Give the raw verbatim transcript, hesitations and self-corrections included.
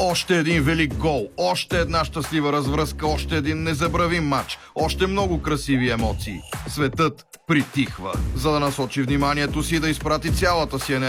Още един велик гол, още една щастлива развръзка, още един незабравим матч, още много красиви емоции. Светът притихва, за да насочи вниманието си да изпрати цялата си енергия